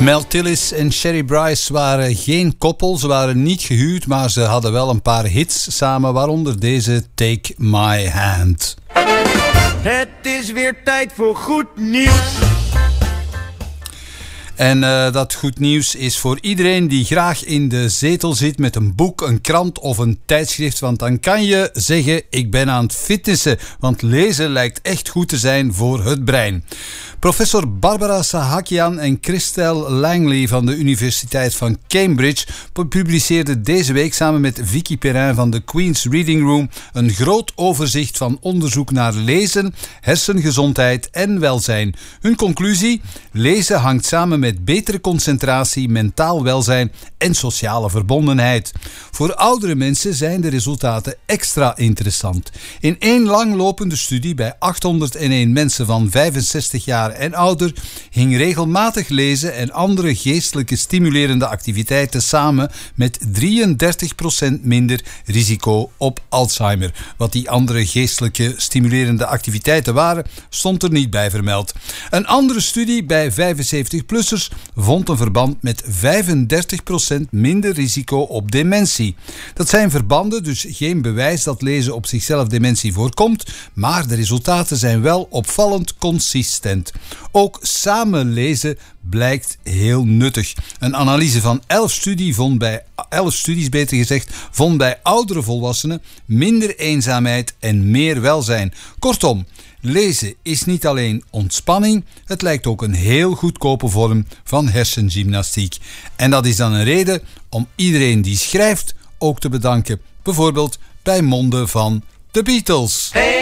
Mel Tillis en Sherry Bryce waren geen koppel, ze waren niet gehuwd, maar ze hadden wel een paar hits samen, waaronder deze Take My Hand. Het is weer tijd voor goed nieuws. En dat goed nieuws is voor iedereen die graag in de zetel zit met een boek, een krant of een tijdschrift. Want dan kan je zeggen, ik ben aan het fitnessen. Want lezen lijkt echt goed te zijn voor het brein. Professor Barbara Sahakian en Christelle Langley van de Universiteit van Cambridge publiceerden deze week samen met Vicky Perrin van de Queen's Reading Room een groot overzicht van onderzoek naar lezen, hersengezondheid en welzijn. Hun conclusie? Lezen hangt samen met betere concentratie, mentaal welzijn en sociale verbondenheid. Voor oudere mensen zijn de resultaten extra interessant. In één langlopende studie bij 801 mensen van 65 jaar en ouder hing regelmatig lezen en andere geestelijke stimulerende activiteiten samen met 33% minder risico op Alzheimer. Wat die andere geestelijke stimulerende activiteiten waren, stond er niet bij vermeld. Een andere studie bij 75-plussers vond een verband met 35% minder risico op dementie. Dat zijn verbanden, dus geen bewijs dat lezen op zichzelf dementie voorkomt, maar de resultaten zijn wel opvallend consistent. Ook samen lezen blijkt heel nuttig. Een analyse van 11 studies vond bij oudere volwassenen minder eenzaamheid en meer welzijn. Kortom, lezen is niet alleen ontspanning, het lijkt ook een heel goedkope vorm van hersengymnastiek. En dat is dan een reden om iedereen die schrijft ook te bedanken. Bijvoorbeeld bij monden van de Beatles. Hey!